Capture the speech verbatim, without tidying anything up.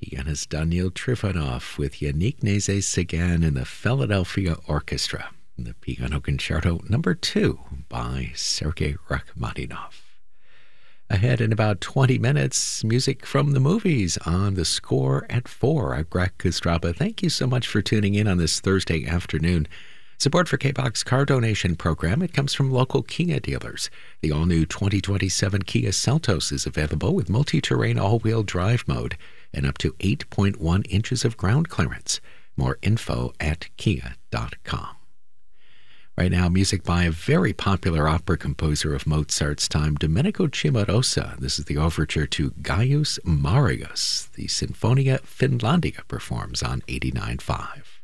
Pianist Daniil Trifonov with Yannick Nézet-Séguin and the Philadelphia Orchestra, the Piano Concerto number two by Sergei Rachmaninoff. Ahead in about twenty minutes, music from the movies on The Score at four. I'm Greg Kostraba. Thank you so much for tuning in on this Thursday afternoon. Support for K B O K's car donation program, it comes from local Kia dealers. The all-new twenty twenty-seven Kia Seltos is available with multi-terrain all-wheel drive mode and up to eight point one inches of ground clearance. More info at kia dot com. Right now, music by a very popular opera composer of Mozart's time, Domenico Cimarosa. This is the overture to Gaius Marius. The Sinfonia Finlandia performs on eighty-nine point five.